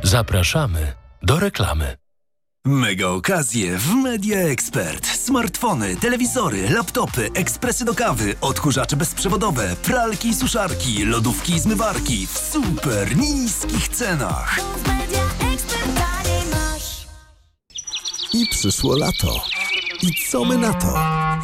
Zapraszamy do reklamy. Mega okazje w Media Expert. Smartfony, telewizory, laptopy, ekspresy do kawy, odkurzacze bezprzewodowe, pralki i suszarki, lodówki i zmywarki w super niskich cenach. I przyszło lato. I co my na to?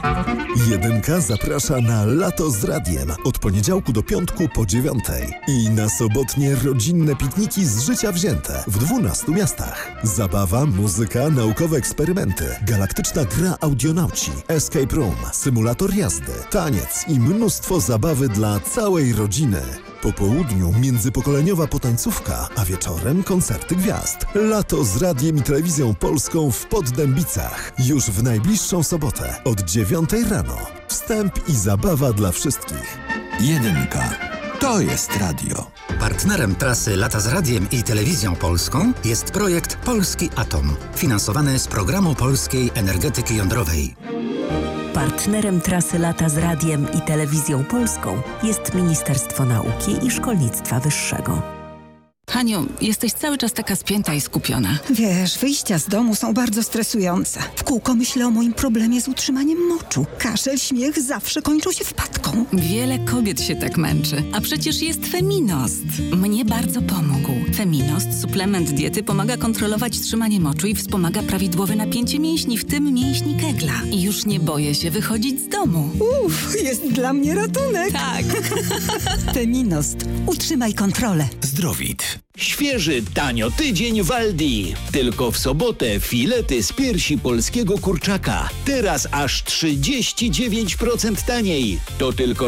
1K zaprasza na Lato z Radiem od poniedziałku do piątku po 9:00 i na sobotnie rodzinne pikniki z życia wzięte w 12 miastach. Zabawa, muzyka, naukowe eksperymenty, galaktyczna gra Audionauci, escape room, symulator jazdy, taniec i mnóstwo zabawy dla całej rodziny. Po południu międzypokoleniowa potańcówka, a wieczorem koncerty gwiazd. Lato z Radiem i Telewizją Polską w Poddębicach. Już w najbliższą sobotę od 9:00 rano. Wstęp i zabawa dla wszystkich. 1K. To jest radio. Partnerem trasy Lata z Radiem i Telewizją Polską jest projekt Polski Atom, finansowany z Programu Polskiej Energetyki Jądrowej. Partnerem trasy Lata z Radiem i Telewizją Polską jest Ministerstwo Nauki i Szkolnictwa Wyższego. Haniu, jesteś cały czas taka spięta i skupiona. Wiesz, wyjścia z domu są bardzo stresujące. W kółko myślę o moim problemie z utrzymaniem moczu. Kaszel, śmiech zawsze kończą się wpadką. Wiele kobiet się tak męczy, a przecież jest Feminost. Mnie bardzo pomógł. Feminost, suplement diety, pomaga kontrolować trzymanie moczu i wspomaga prawidłowe napięcie mięśni, w tym mięśni Kegla. I już nie boję się wychodzić z domu. Jest dla mnie ratunek. Tak. Feminost. Utrzymaj kontrolę. Zdrowit. Świeży, tanio tydzień w Aldi. Tylko w sobotę filety z piersi polskiego kurczaka. Teraz aż 39% taniej. To tylko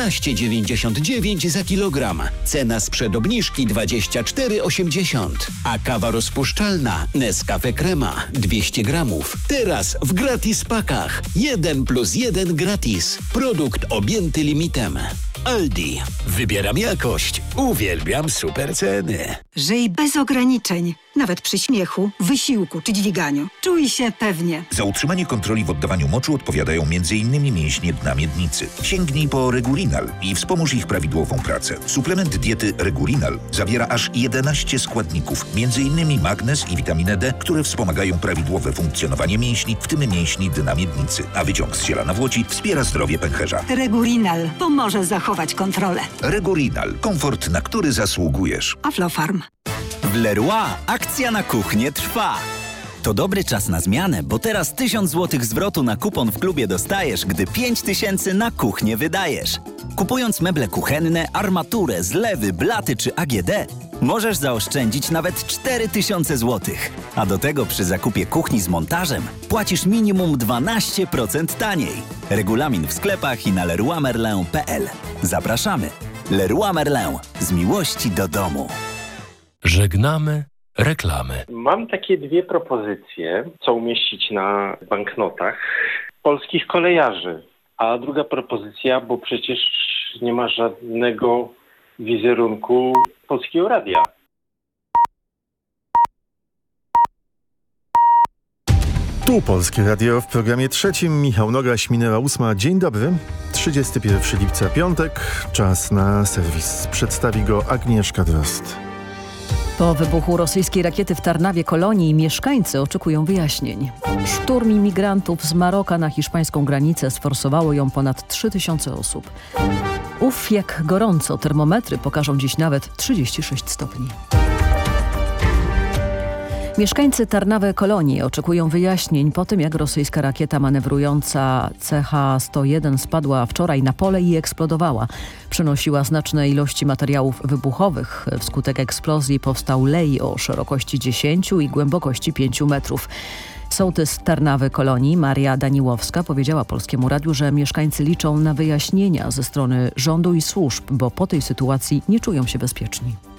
14,99 za kilogram. Cena sprzed obniżki 24,80. A kawa rozpuszczalna Nescafe Crema 200 gramów. Teraz w gratis pakach. 1+1 gratis. Produkt objęty limitem. Aldi. Wybieram jakość. Uwielbiam super ceny. Żyj bez ograniczeń. Nawet przy śmiechu, wysiłku czy dźwiganiu. Czuj się pewnie. Za utrzymanie kontroli w oddawaniu moczu odpowiadają m.in. mięśnie dna miednicy. Sięgnij po Regurinal i wspomóż ich prawidłową pracę. Suplement diety Regurinal zawiera aż 11 składników, m.in. magnez i witaminę D, które wspomagają prawidłowe funkcjonowanie mięśni, w tym mięśni dna miednicy. A wyciąg z ziela nawłoci wspiera zdrowie pęcherza. Regurinal pomoże zachować kontrolę. Regurinal. Komfort, na który zasługujesz. Aflofarm. W Leroy akcja na kuchnię trwa. To dobry czas na zmianę, bo teraz 1000 zł zwrotu na kupon w klubie dostajesz, gdy 5000 na kuchnię wydajesz. Kupując meble kuchenne, armaturę, zlewy, blaty czy AGD, możesz zaoszczędzić nawet 4000 zł. A do tego przy zakupie kuchni z montażem płacisz minimum 12% taniej. Regulamin w sklepach i na leroymerlin.pl. Zapraszamy. Leroy Merlin. Z miłości do domu. Żegnamy reklamy. Mam takie dwie propozycje, co umieścić na banknotach polskich kolejarzy. A druga propozycja, bo przecież nie ma żadnego wizerunku Polskiego Radia. Tu Polskie Radio w programie trzecim. Michał Nogaś, minęła 8. Dzień dobry. 31 lipca, piątek. Czas na serwis. Przedstawi go Agnieszka Drozd. Po wybuchu rosyjskiej rakiety w Tarnawie Kolonii mieszkańcy oczekują wyjaśnień. Szturm imigrantów z Maroka na hiszpańską granicę sforsowało ją ponad 3000 osób. Uf, jak gorąco. Termometry pokażą dziś nawet 36 stopni. Mieszkańcy Tarnawy Kolonii oczekują wyjaśnień po tym, jak rosyjska rakieta manewrująca CH-101 spadła wczoraj na pole i eksplodowała. Przynosiła znaczne ilości materiałów wybuchowych. Wskutek eksplozji powstał lej o szerokości 10 i głębokości 5 metrów. Sołtys Tarnawy Kolonii Maria Daniłowska powiedziała Polskiemu Radiu, że mieszkańcy liczą na wyjaśnienia ze strony rządu i służb, bo po tej sytuacji nie czują się bezpieczni.